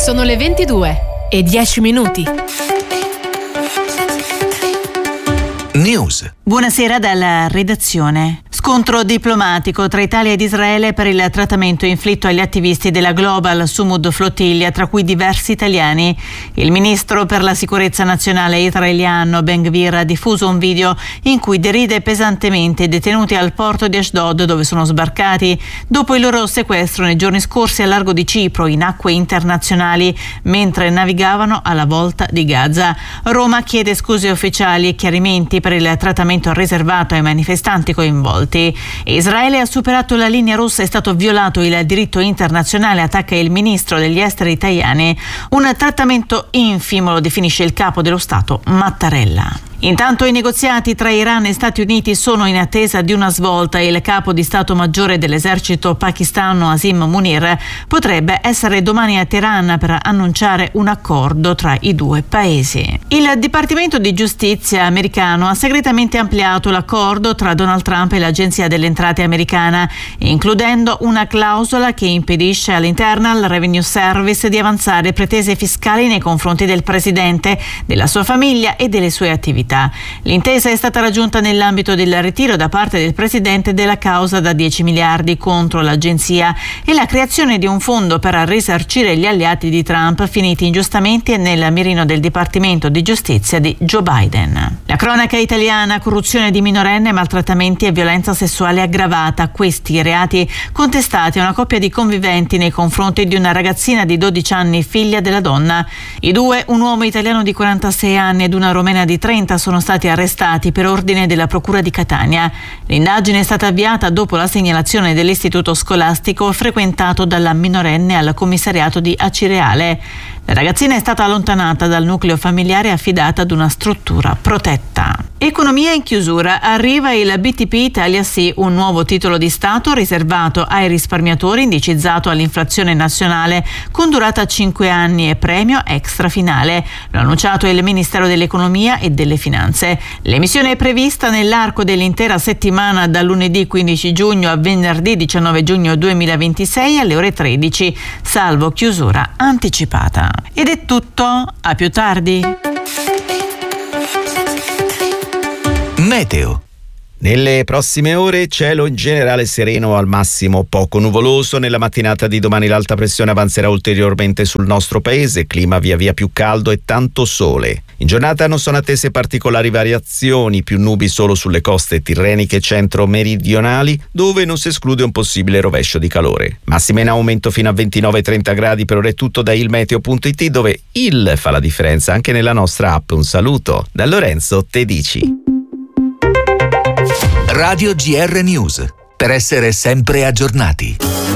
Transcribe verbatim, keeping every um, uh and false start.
Sono le ventidue e dieci minuti. News. Buonasera dalla redazione. Scontro diplomatico tra Italia ed Israele per il trattamento inflitto agli attivisti della Global Sumud Flottiglia, tra cui diversi italiani. Il ministro per la sicurezza nazionale israeliano Ben Gvir ha diffuso un video in cui deride pesantemente i detenuti al porto di Ashdod, dove sono sbarcati dopo il loro sequestro nei giorni scorsi al largo di Cipro, in acque internazionali, mentre navigavano alla volta di Gaza. Roma chiede scuse ufficiali e chiarimenti per il trattamento riservato ai manifestanti coinvolti. Israele ha superato la linea rossa, è stato violato il diritto internazionale, attacca il ministro degli esteri italiani. Un trattamento infimo, lo definisce il capo dello Stato Mattarella. Intanto i negoziati tra Iran e Stati Uniti sono in attesa di una svolta. Il capo di Stato Maggiore dell'esercito pakistano Asim Munir potrebbe essere domani a Teheran per annunciare un accordo tra i due paesi. Il Dipartimento di Giustizia americano ha segretamente ampliato l'accordo tra Donald Trump e l'Agenzia delle Entrate americana, includendo una clausola che impedisce all'Internal Revenue Service di avanzare pretese fiscali nei confronti del presidente, della sua famiglia e delle sue attività. L'intesa è stata raggiunta nell'ambito del ritiro da parte del presidente della causa da dieci miliardi contro l'agenzia e la creazione di un fondo per risarcire gli alleati di Trump finiti ingiustamente nel mirino del Dipartimento di Giustizia di Joe Biden. La cronaca italiana: corruzione di minorenne, maltrattamenti e violenza sessuale aggravata. Questi reati contestati a una coppia di conviventi nei confronti di una ragazzina di dodici anni, figlia della donna. I due, un uomo italiano di quarantasei anni ed una romena di trenta, sono stati arrestati per ordine della Procura di Catania. L'indagine è stata avviata dopo la segnalazione dell'istituto scolastico frequentato dalla minorenne al commissariato di Acireale. La ragazzina è stata allontanata dal nucleo familiare e affidata ad una struttura protetta. Economia in chiusura. Arriva il B T P Italia Sì, un nuovo titolo di Stato riservato ai risparmiatori, indicizzato all'inflazione nazionale, con durata cinque anni e premio extra finale. Lo ha annunciato il Ministero dell'Economia e delle Finanze. L'emissione è prevista nell'arco dell'intera settimana da lunedì quindici giugno a venerdì diciannove giugno duemilaventisei alle ore tredici, salvo chiusura anticipata. Ed è tutto, a più tardi. Meteo. Nelle prossime ore cielo in generale sereno, al massimo poco nuvoloso. Nella mattinata di domani l'alta pressione avanzerà ulteriormente sul nostro paese, clima via via più caldo e tanto sole. In giornata non sono attese particolari variazioni, più nubi solo sulle coste tirreniche centro-meridionali, dove non si esclude un possibile rovescio di calore. Massima in aumento fino a ventinove trenta gradi. Per ora è tutto da ilmeteo punto it, dove il fa la differenza anche nella nostra app. Un saluto da Lorenzo Tedici. Radio G R News, per essere sempre aggiornati.